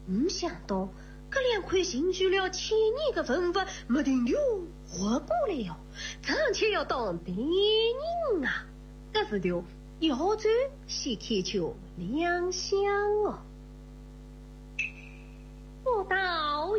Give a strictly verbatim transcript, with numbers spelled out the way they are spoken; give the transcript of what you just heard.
没想到这两块新居了千年的文物，没定就活过来哟，暂且要当别人啊！这时就要走先开求两相哦。我道